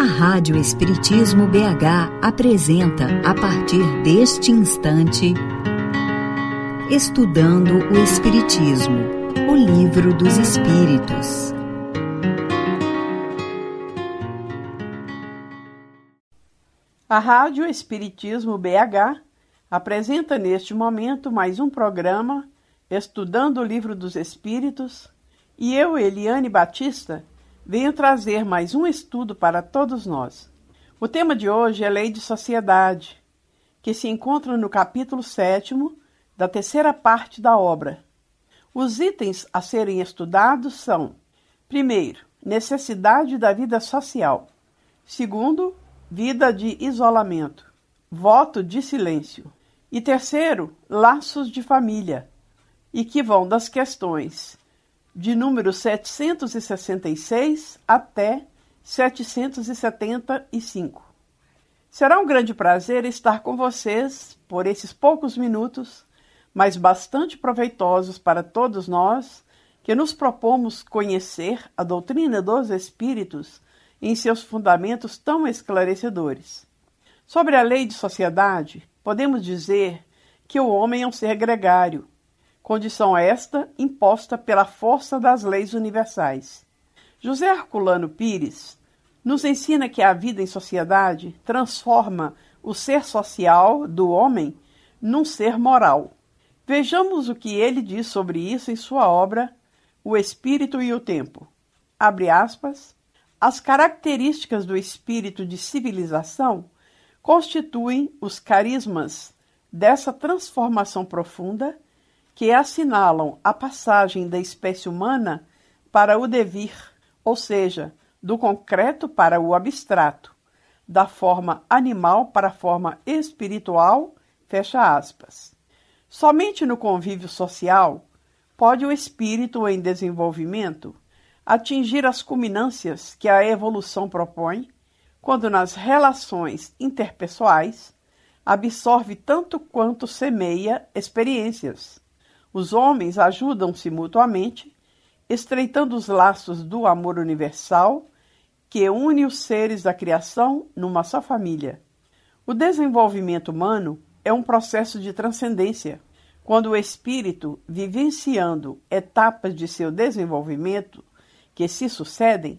A Rádio Espiritismo BH apresenta, a partir deste instante, Estudando o Espiritismo, o Livro dos Espíritos. A Rádio Espiritismo BH apresenta neste momento mais um programa Estudando o Livro dos Espíritos, e eu, Eliane Batista, venho trazer mais um estudo para todos nós. O tema de hoje é Lei de Sociedade, que se encontra no capítulo 7º da terceira parte da obra. Os itens a serem estudados são: primeiro, necessidade da vida social; segundo, vida de isolamento, voto de silêncio; e terceiro, laços de família, e que vão das questões de número 766 até 775. Será um grande prazer estar com vocês por esses poucos minutos, mas bastante proveitosos para todos nós, que nos propomos conhecer a doutrina dos Espíritos em seus fundamentos tão esclarecedores. Sobre a lei de sociedade, podemos dizer que o homem é um ser gregário, condição esta imposta pela força das leis universais. José Herculano Pires nos ensina que a vida em sociedade transforma o ser social do homem num ser moral. Vejamos o que ele diz sobre isso em sua obra O Espírito e o Tempo. Abre aspas. As características do espírito de civilização constituem os carismas dessa transformação profunda que assinalam a passagem da espécie humana para o devir, ou seja, do concreto para o abstrato, da forma animal para a forma espiritual, fecha aspas. Somente no convívio social pode o espírito em desenvolvimento atingir as culminâncias que a evolução propõe, quando nas relações interpessoais absorve tanto quanto semeia experiências. Os homens ajudam-se mutuamente, estreitando os laços do amor universal que une os seres da criação numa só família. O desenvolvimento humano é um processo de transcendência, quando o espírito, vivenciando etapas de seu desenvolvimento que se sucedem,